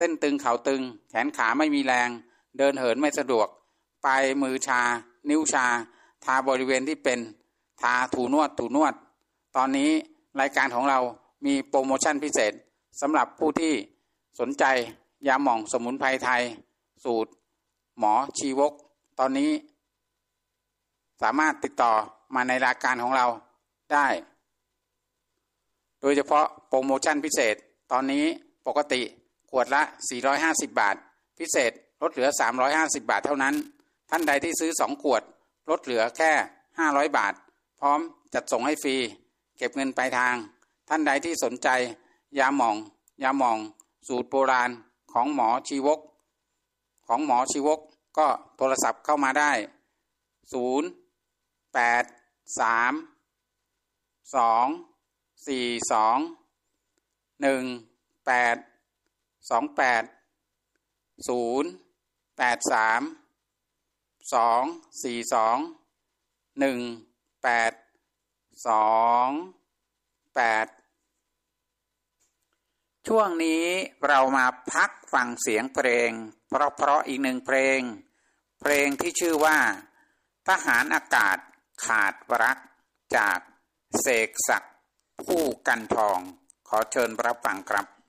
เส้นตึงเข่าตึงแขนขาไม่มีแรงเดินเหินไม่สะดวกปลายมือชานิ้วชาทาบริเวณที่เป็นทาถูนวดตอนนี้รายการของเรามีโปรโมชั่นพิเศษสำหรับผู้ที่สนใจยาหม่องสมุนไพรไทยสูตรหมอชีวกตอนนี้สามารถติดต่อมาในรายการของเราได้โดยเฉพาะโปรโมชั่นพิเศษตอนนี้ปกติขวดละ450 บาทพิเศษลดเหลือ350 บาทเท่านั้นท่านใดที่ซื้อ2ขวดลดเหลือแค่500 บาทพร้อมจัดส่งให้ฟรีเก็บเงินปลายทางท่านใดที่สนใจยาหม่องสูตรโบราณของหมอชีวกก็โทรศัพท์เข้ามาได้ช่วงนี้เรามาพักฟังเสียงเพลงเพราะอีกหนึ่งเพลงที่ชื่อว่าทหารอากาศขาดรักจากเสกศักดิ์ผู้กันทองขอเชิญรับฟังครับ